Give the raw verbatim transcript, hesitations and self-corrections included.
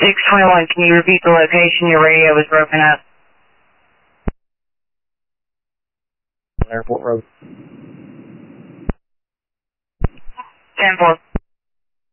six twenty-one, can you repeat the location? Your radio was broken up. Airport Road. ten four.